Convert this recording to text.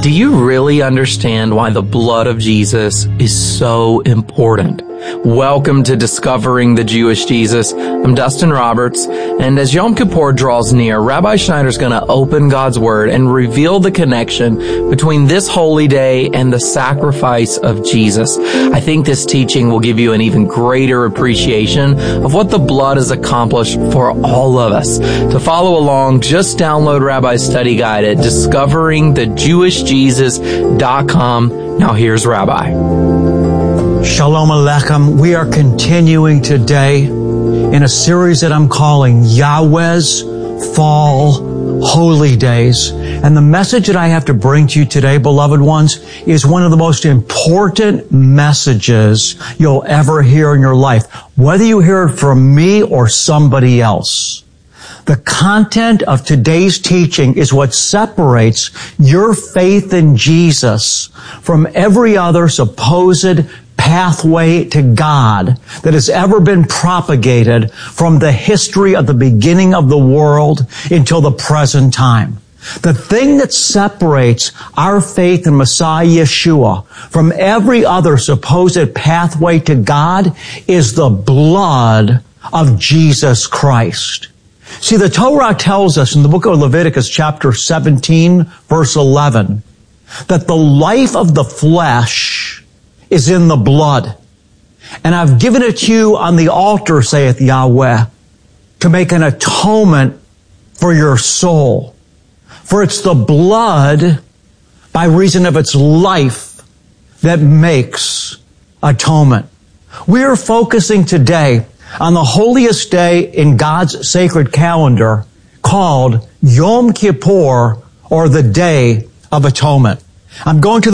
Do you really understand why the blood of Jesus is so important? Welcome to Discovering the Jewish Jesus. I'm Dustin Roberts, and as Yom Kippur draws near, Rabbi Schneider's going to open God's Word and reveal the connection between this holy day and the sacrifice of Jesus. I think this teaching will give you an even greater appreciation of what the blood has accomplished for all of us. To follow along, just download Rabbi's study guide at discoveringthejewishjesus.com. Now here's Rabbi. Shalom Aleichem. We are continuing today in a series that I'm calling Yahweh's Fall Holy Days. And the message that I have to bring to you today, beloved ones, is one of the most important messages you'll ever hear in your life, whether you hear it from me or somebody else. The content of today's teaching is what separates your faith in Jesus from every other supposed pathway to God that has ever been propagated from the history of the beginning of the world until the present time. The thing that separates our faith in Messiah Yeshua from every other supposed pathway to God is the blood of Jesus Christ. See, the Torah tells us in the book of Leviticus chapter 17, verse 11, that the life of the flesh is in the blood. And I've given it to you on the altar, saith Yahweh, to make an atonement for your soul. For it's the blood, by reason of its life, that makes atonement. We are focusing today on the holiest day in God's sacred calendar called Yom Kippur, or the Day of Atonement. I'm going to